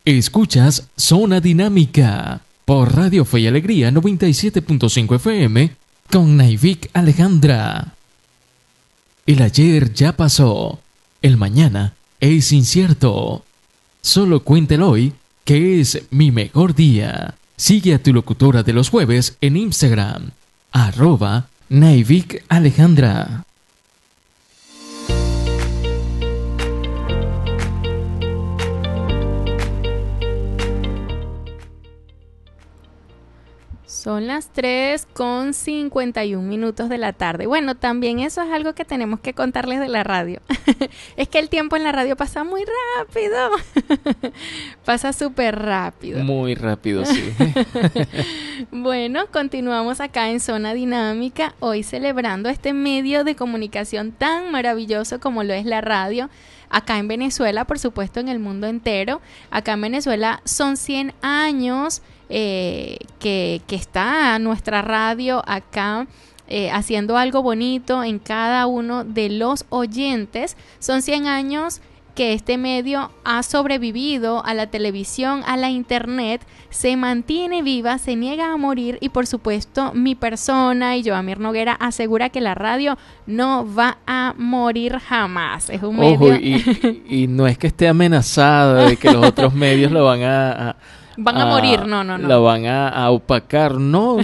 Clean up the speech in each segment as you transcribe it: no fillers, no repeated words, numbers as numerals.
Escuchas Zona Dinámica por Radio Fe y Alegría 97.5 FM con Naivik Alejandra. El ayer ya pasó, el mañana es incierto. Solo cuenta el hoy, que es mi mejor día. Sigue a tu locutora de los jueves en Instagram, @Naivik Alejandra. Son las 3:51 de la tarde. Bueno, también eso es algo que tenemos que contarles de la radio. Es que el tiempo en la radio pasa muy rápido. Pasa súper rápido. Muy rápido, sí. Bueno, continuamos acá en Zona Dinámica, hoy celebrando este medio de comunicación tan maravilloso como lo es la radio. Acá en Venezuela, por supuesto, en el mundo entero. Acá en Venezuela son 100 años que está nuestra radio acá haciendo algo bonito en cada uno de los oyentes. Son 100 años que este medio ha sobrevivido a la televisión, a la internet, se mantiene viva, se niega a morir y por supuesto mi persona y Joamir Noguera asegura que la radio no va a morir jamás. Es un medio... Ojo, y no es que esté amenazada de que los otros medios lo van a morir, no. La van a opacar, no.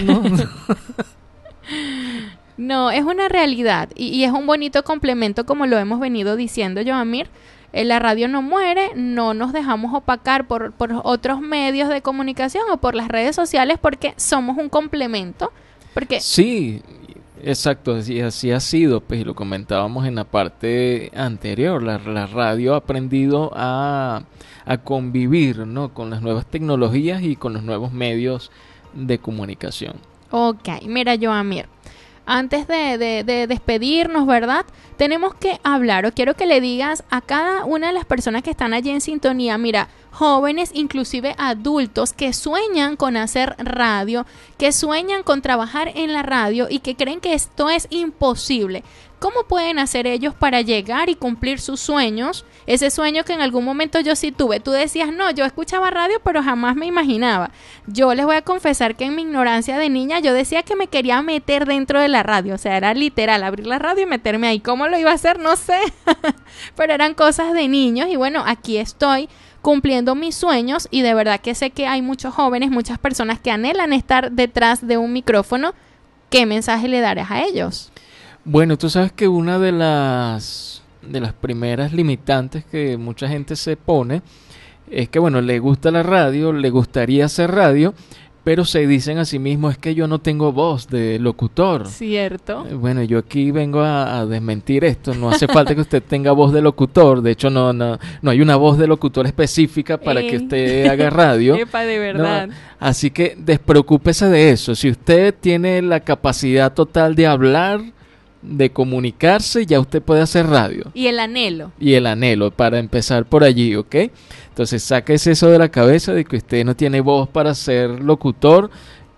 No, es una realidad y es un bonito complemento como lo hemos venido diciendo, Joamir. La radio no muere, no nos dejamos opacar por otros medios de comunicación o por las redes sociales porque somos un complemento. Porque... Sí, exacto, así ha sido, pues lo comentábamos en la parte anterior. La radio ha aprendido a convivir, ¿no?, con las nuevas tecnologías y con los nuevos medios de comunicación. Ok, mira, Joamir, antes de despedirnos, ¿verdad? Tenemos que hablar, o quiero que le digas a cada una de las personas que están allí en sintonía, mira, jóvenes, inclusive adultos que sueñan con hacer radio, que sueñan con trabajar en la radio y que creen que esto es imposible. ¿Cómo pueden hacer ellos para llegar y cumplir sus sueños? Ese sueño que en algún momento yo sí tuve. Tú decías, no, yo escuchaba radio, pero jamás me imaginaba. Yo les voy a confesar que en mi ignorancia de niña yo decía que me quería meter dentro de la radio. O sea, era literal, abrir la radio y meterme ahí. ¿Cómo lo iba a hacer? No sé. Pero eran cosas de niños y bueno, aquí estoy cumpliendo mis sueños y de verdad que sé que hay muchos jóvenes, muchas personas que anhelan estar detrás de un micrófono. ¿Qué mensaje le darás a ellos? Bueno, tú sabes que una de las primeras limitantes que mucha gente se pone es que, bueno, le gusta la radio, le gustaría hacer radio, pero se dicen a sí mismos, es que yo no tengo voz de locutor. Cierto. Bueno, yo aquí vengo a desmentir esto, no hace falta que usted tenga voz de locutor, de hecho no hay una voz de locutor específica para que usted haga radio. Epa, de verdad. No, así que despreocúpese de eso, si usted tiene la capacidad total de hablar, de comunicarse, ya usted puede hacer radio. Y el anhelo. Para empezar por allí, ¿ok? Entonces sáquese eso de la cabeza de que usted no tiene voz para ser locutor,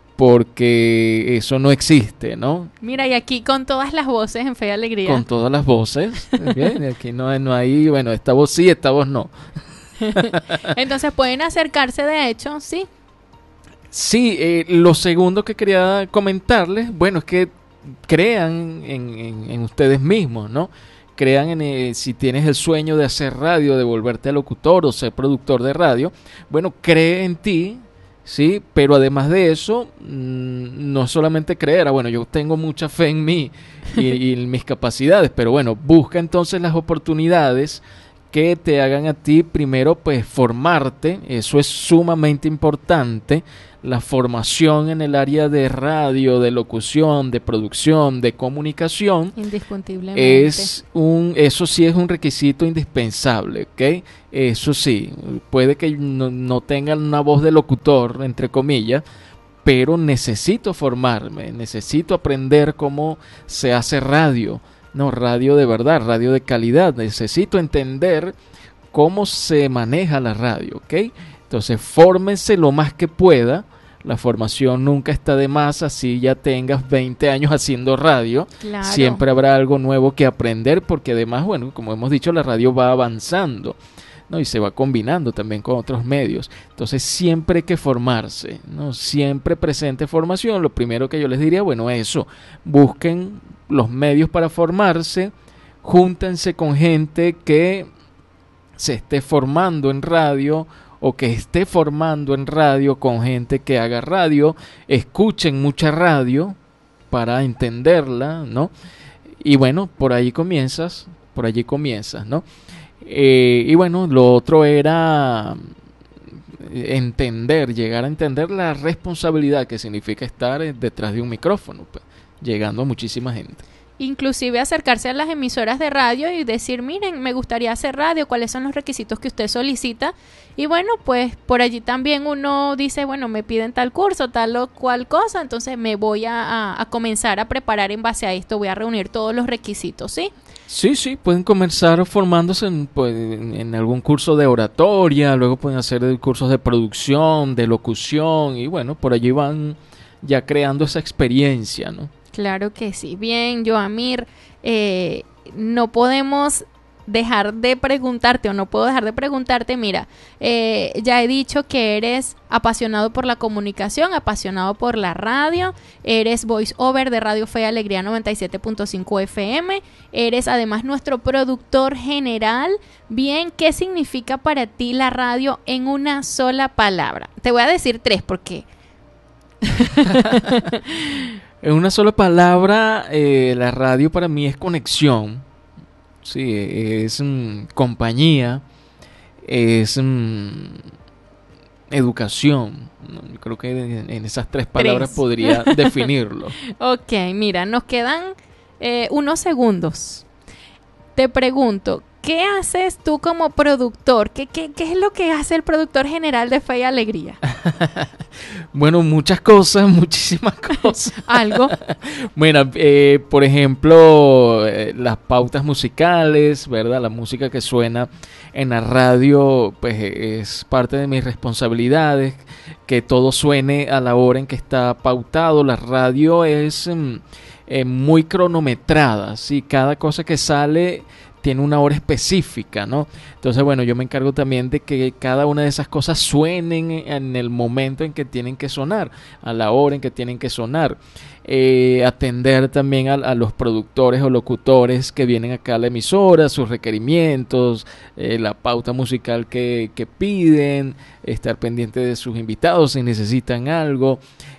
porque eso no existe, ¿no? Mira, y aquí con todas las voces en Fe y Alegría. Con todas las voces, bien, aquí no hay, bueno, esta voz sí, esta voz no. Entonces pueden acercarse, de hecho, ¿sí? Sí, lo segundo que quería comentarles, bueno, es que crean en ustedes mismos, ¿no? Crean si tienes el sueño de hacer radio, de volverte locutor o ser productor de radio, bueno, cree en ti, ¿sí? Pero además de eso, no solamente creer, bueno, yo tengo mucha fe en mí y en mis capacidades, pero bueno, busca entonces las oportunidades que te hagan a ti primero, pues, formarte. Eso es sumamente importante. La formación en el área de radio, de locución, de producción, de comunicación, indiscutiblemente, eso sí es un requisito indispensable, ¿ok? Eso sí, puede que no tengan una voz de locutor, entre comillas, pero necesito formarme, necesito aprender cómo se hace radio. No, radio de verdad, radio de calidad. Necesito entender cómo se maneja la radio, ¿ok? Entonces, fórmense lo más que pueda. La formación nunca está de más, así ya tengas 20 años haciendo radio. Claro. Siempre habrá algo nuevo que aprender, porque además, bueno, como hemos dicho, la radio va avanzando. ¿no? Y se va combinando también con otros medios. Entonces siempre hay que formarse, ¿no? Siempre presente formación. Lo primero que yo les diría, bueno, eso, busquen los medios para formarse, júntense con gente que se esté formando en radio o que esté formando en radio con gente que haga radio, escuchen mucha radio para entenderla, ¿no? Y bueno, por allí comienzas, ¿no? Y bueno, lo otro era llegar a entender la responsabilidad que significa estar detrás de un micrófono, pues, llegando a muchísima gente. Inclusive acercarse a las emisoras de radio y decir, miren, me gustaría hacer radio, cuáles son los requisitos que usted solicita. Y bueno, pues por allí también uno dice, bueno, me piden tal curso, tal o cual cosa, entonces me voy a comenzar a preparar en base a esto, voy a reunir todos los requisitos, ¿sí? Sí, pueden comenzar formándose en algún curso de oratoria, luego pueden hacer cursos de producción, de locución, y bueno, por allí van ya creando esa experiencia, ¿no? Claro que sí. Bien, Joamir, no podemos dejar de preguntarte, o no puedo dejar de preguntarte, mira, ya he dicho que eres apasionado por la comunicación, apasionado por la radio, eres voice over de Radio Fe y Alegría 97.5 FM, eres además nuestro productor general. Bien, ¿qué significa para ti la radio en una sola palabra? Te voy a decir 3 porque... En una sola palabra, la radio para mí es conexión, sí, es compañía, es educación. ¿No? Creo que en esas 3 palabras podría definirlo. Ok, mira, nos quedan unos segundos. Te pregunto, ¿qué haces tú como productor? ¿Qué es lo que hace el productor general de Fe y Alegría? Bueno, muchas cosas, muchísimas cosas. ¿Algo? Bueno, por ejemplo, las pautas musicales, ¿verdad? La música que suena en la radio, pues es parte de mis responsabilidades, que todo suene a la hora en que está pautado. La radio es muy cronometrada, ¿sí? Cada cosa que sale tiene una hora específica, ¿no? Entonces, bueno, yo me encargo también de que cada una de esas cosas suenen en el momento en que tienen que sonar, a la hora en que tienen que sonar. Atender también a los productores o locutores que vienen acá a la emisora, sus requerimientos, la pauta musical que piden, estar pendiente de sus invitados si necesitan algo.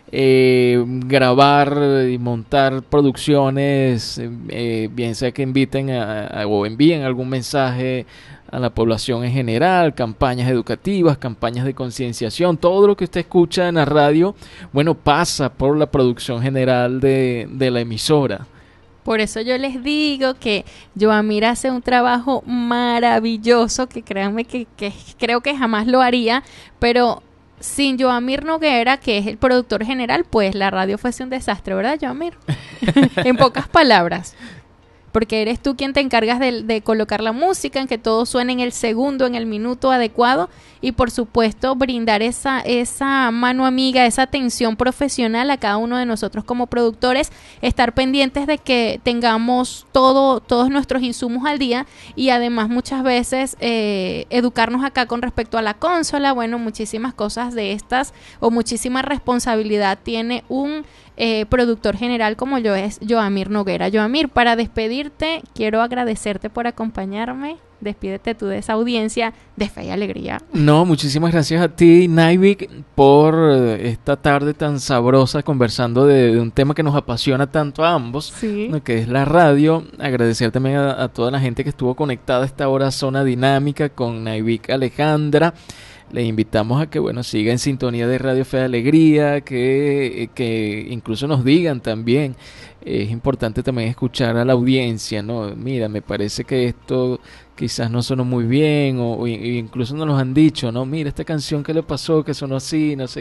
Grabar y montar producciones, bien sea que inviten o envíen algún mensaje a la población en general, campañas educativas, campañas de concienciación, todo lo que usted escucha en la radio, bueno, pasa por la producción general de la emisora. Por eso yo les digo que Joamir hace un trabajo maravilloso, que créanme que creo que jamás lo haría, pero sin Joamir Noguera, que es el productor general, pues la radio fuese un desastre, ¿verdad, Joamir? En pocas palabras. Porque eres tú quien te encargas de colocar la música, en que todo suene en el segundo, en el minuto adecuado, y por supuesto brindar esa mano amiga, esa atención profesional a cada uno de nosotros como productores, estar pendientes de que tengamos todos nuestros insumos al día, y además muchas veces educarnos acá con respecto a la consola. Bueno, muchísimas cosas de estas, o muchísima responsabilidad tiene un productor general como yo es Joamir Noguera. Joamir, para despedirte, quiero agradecerte por acompañarme. Despídete tú de esa audiencia de Fe y Alegría. No, muchísimas gracias a ti, Naivik, por esta tarde tan sabrosa conversando de un tema que nos apasiona tanto a ambos, sí, ¿no? Que es la radio. Agradecer también a toda la gente que estuvo conectada a esta hora Zona Dinámica con Naivik Alejandra. Les invitamos a que, bueno, siga en sintonía de Radio Fe y Alegría, que incluso nos digan también. Es importante también escuchar a la audiencia, ¿no? Mira, me parece que esto quizás no sonó muy bien, o incluso nos han dicho, ¿no? Mira, esta canción que le pasó, que sonó así, no sé.